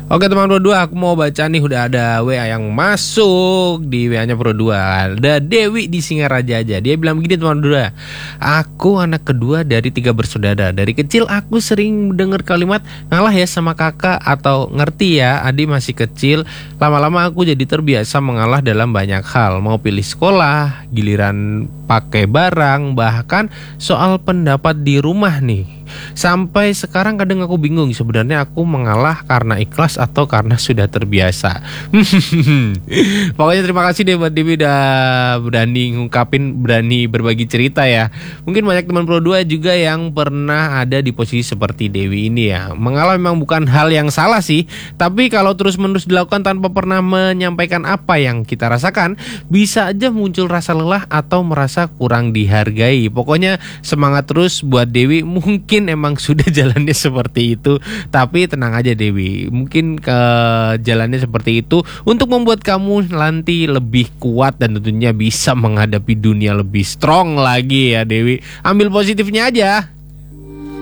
Oke teman Pro 2, aku mau baca nih, udah ada WA yang masuk di WA-nya Pro 2. Ada Dewi di Singaraja aja. Dia bilang begini teman Pro 2. Aku anak kedua dari 3 bersaudara. Dari kecil aku sering dengar kalimat ngalah ya sama kakak atau ngerti ya, adik masih kecil. Lama-lama aku jadi terbiasa mengalah dalam banyak hal. Mau pilih sekolah, giliran pakai barang, bahkan soal pendapat di rumah nih. Sampai sekarang kadang aku bingung sebenarnya aku mengalah karena ikhlas atau karena sudah terbiasa. Pokoknya terima kasih deh buat Dewi udah berani ngungkapin, berani berbagi cerita ya. Mungkin banyak teman Pro 2 juga yang pernah ada di posisi seperti Dewi ini ya. Mengalah memang bukan hal yang salah sih, tapi kalau terus-menerus dilakukan tanpa pernah menyampaikan apa yang kita rasakan, bisa aja muncul rasa lelah atau merasa kurang dihargai. Pokoknya semangat terus buat Dewi. Mungkin emang sudah jalannya seperti itu, tapi tenang aja Dewi, mungkin ke jalannya seperti itu untuk membuat kamu nanti lebih kuat dan tentunya bisa menghadapi dunia lebih strong lagi ya Dewi. Ambil positifnya aja.